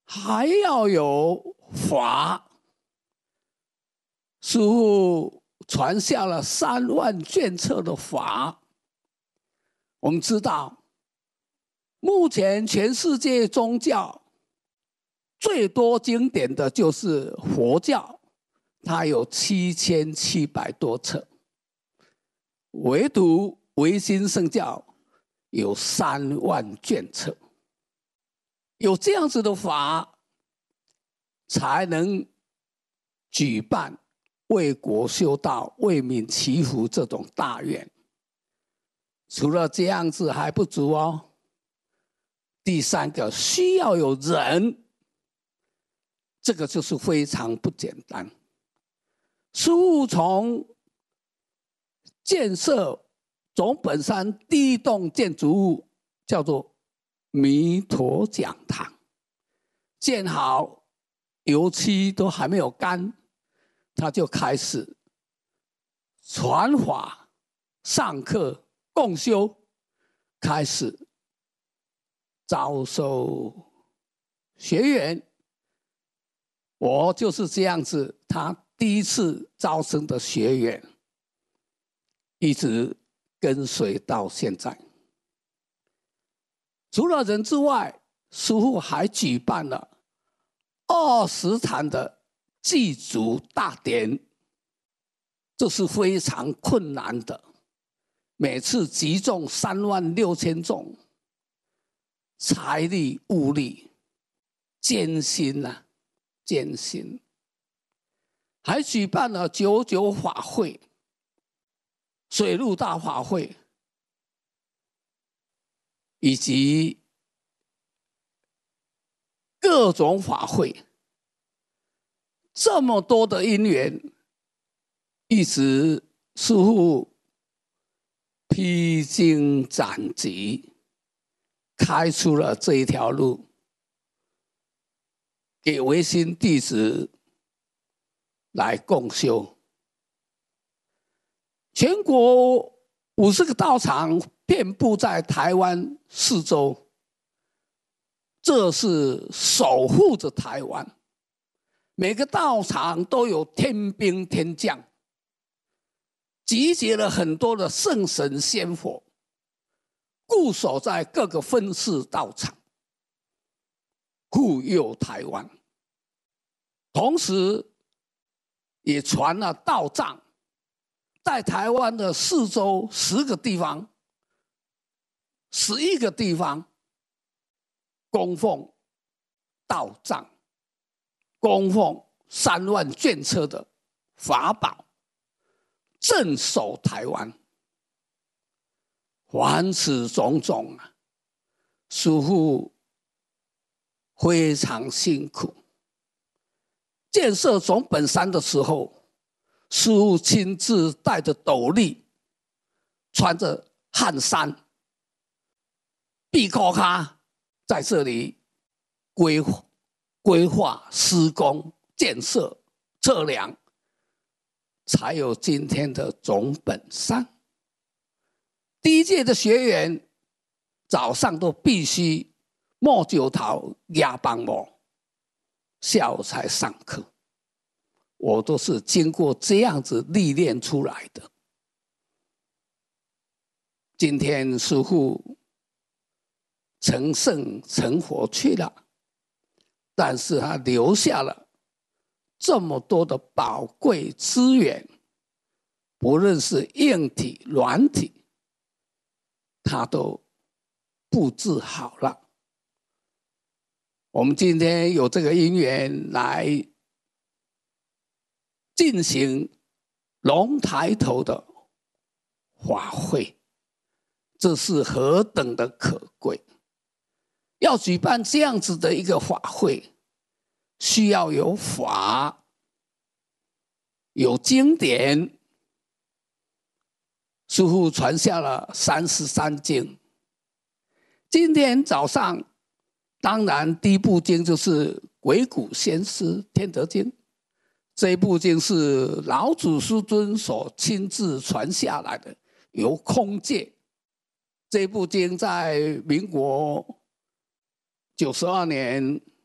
还要有法。师父传下了3万卷册的法。我们知道，目前全世界宗教最多经典的就是佛教，它有7700多册，唯独唯心圣教有3万卷册。有这样子的法，才能举办为国修道、为民祈福这种大愿。除了这样子还不足哦。第3个，需要有人，这个就是非常不简单。师父从建设总本山第1栋建筑物叫做弥陀讲堂，建好，油漆都还没有干，他就开始传法、上课、共修，开始招收学员。我就是这样子，他第1次招生的学员，一直跟随到现在。除了人之外，师父还举办了20场的祭祖大典，这是非常困难的。每次集中36000众，财力物力艰辛啊，艰辛。还举办了99法会、水陆大法会，以及各种法会，这么多的因缘，一直师父披荆斩棘，开出了这一条路，给唯心弟子来共修。全国50个道场遍布在台湾4周，这是守护着台湾。每个道场都有天兵天将，集结了很多的圣神仙佛，固守在各个分寺道场，护佑台湾。同时也传了道藏，在台湾的4周10个地方、11个地方供奉道藏，供奉3万卷册的法宝，镇守台湾。凡此种种啊，师父非常辛苦。建设总本山的时候，师父亲自带着斗笠，穿着汗衫，避扣卡，在这里规划施工、建设、测量，才有今天的总本山。第1届的学员早上都必须摸酒头、压棒摸，下午才上课。我都是经过这样子历练出来的。今天师父成圣成佛去了，但是他留下了这么多的宝贵资源，不论是硬体、软体，他都布置好了。我们今天有这个因缘来进行龙抬头的法会，这是何等的可贵！要举办这样子的一个法会，需要有法，有经典。师父传下了33经。今天早上，当然第1部经就是鬼谷先师天德经。这一部经是老祖师尊所亲自传下来的，由空界。这一部经在民国92年